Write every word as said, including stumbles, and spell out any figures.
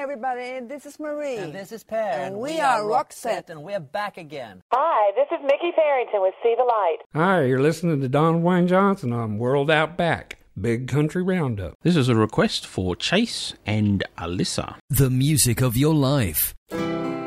everybody. This is Marie. And this is Per. And, and we, we are Roxette. And we're back again. Hi, this is Mickey Farrington with See the Light. Hi, you're listening to Don Wayne Johnson on World Out Back, Big Country Roundup. This is a request for Chase and Alyssa. The music of your life.